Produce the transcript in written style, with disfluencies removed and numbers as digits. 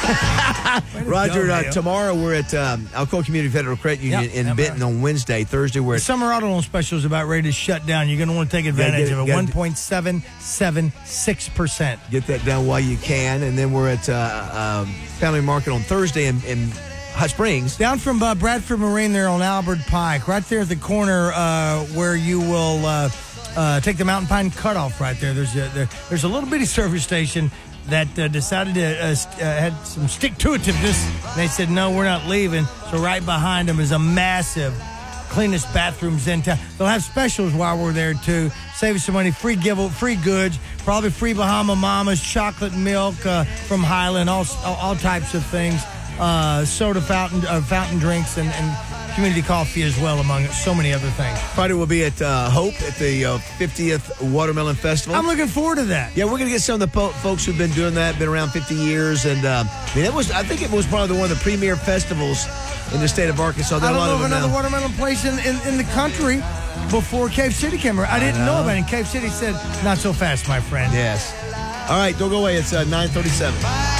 Roger, tomorrow we're at Alcoa Community Federal Credit Union in Benton on Wednesday. Thursday we're at... The summer auto loan special is about ready to shut down. You're going to want to take advantage of it. 1.776%. Get that done while you can. And then we're at Family Market on Thursday in Hot Springs. Down from Bradford Marine there on Albert Pike, right there at the corner where you will take the Mountain Pine Cutoff right there. There's a little bitty service station that decided to had some stick-to-itiveness. They said, no, we're not leaving. So right behind them is a massive, cleanest bathrooms in town. They'll have specials while we're there, too. Save us some money, free goods, probably free Bahama Mamas, chocolate milk from Highland, all types of things. Soda fountain drinks, and community coffee as well, among so many other things. Friday we'll be at Hope at the 50th Watermelon Festival. I'm looking forward to that. Yeah, we're going to get some of the folks who've been doing that, been around 50 years. And I think it was probably one of the premier festivals in the state of Arkansas. I don't know of another watermelon place in the country before Cave City came around. I didn't know about it. And Cave City said, not so fast, my friend. Yes. All right, don't go away. It's 9:37.